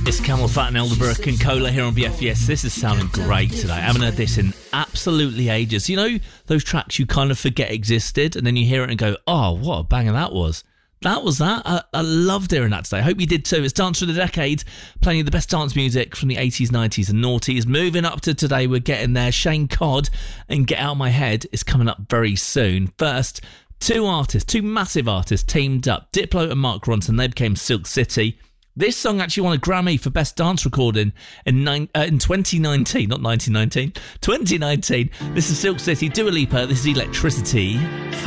It's Camel Fat and Elderbrook and Cola here on BFES. This is sounding great today. I haven't heard this in absolutely ages. You know those tracks you kind of forget existed and then you hear it and go, oh, what a banger that was. That was that. I loved hearing that today. I hope you did too. It's Dance for the Decade, playing you the best dance music from the 80s, 90s and noughties. Moving up to today, we're getting there. Shane Codd and Get Out of My Head is coming up very soon. First, two massive artists teamed up. Diplo and Mark Ronson, they became Silk City. This song actually won a Grammy for Best Dance Recording in 2019, not 1919, 2019. This is Silk City, Dua Lipa, this is Electricity.